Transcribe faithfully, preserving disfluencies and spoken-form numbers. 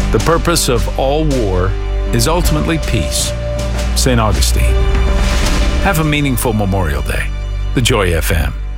The purpose of all war is ultimately peace. Saint Augustine. Have a meaningful Memorial Day. The Joy F M.